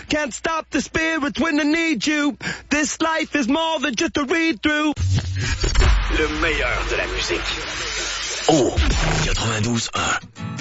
Can't stop the spirit when I need you. This life is more than just a read-through. Le meilleur de la musique. Oh, 92.1.